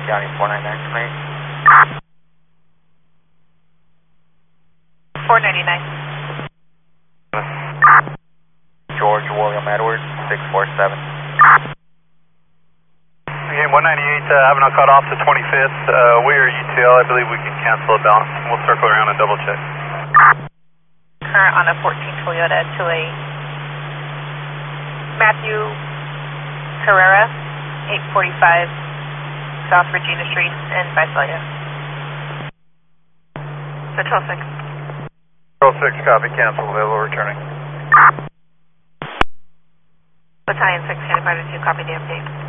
County 499 to me. 499. George William Edwards, 647. Again, 198, having a cut off to 25th. We are UTL. I believe we can cancel a balance. We'll circle around and double check. Current on a 14 Toyota to a Matthew Herrera, 845 South Regina Street in Visalia. Control 6. Control 6, copy, cancel, available, returning. Battalion 6, County Part 2, copy the update.